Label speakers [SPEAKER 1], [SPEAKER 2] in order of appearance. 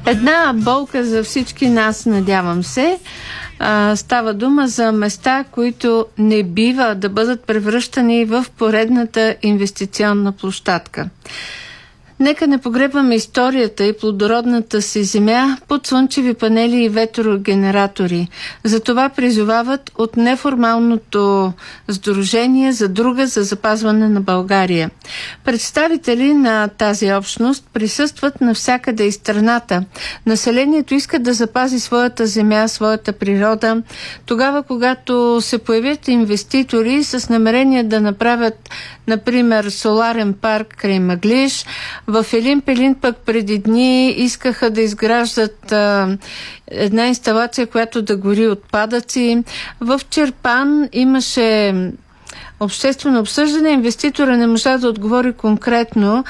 [SPEAKER 1] Една болка за всички нас, надявам се. Става дума за места, които не бива да бъдат превръщани в поредната инвестиционна площадка. Нека не погребваме историята и плодородната си земя под слънчеви панели и ветрогенератори. Затова призовават от неформалното сдружение за друга за запазване на България. Представители на тази общност присъстват навсякъде из страната. Населението иска да запази своята земя, своята природа. Тогава, когато се появят инвеститори с намерение да направят, например, соларен парк край Мъглиж, в Елин Пелин пък преди дни искаха да изграждат една инсталация, която да гори отпадъци. В Чирпан имаше обществено обсъждане. Инвеститора не можа да отговори конкретно,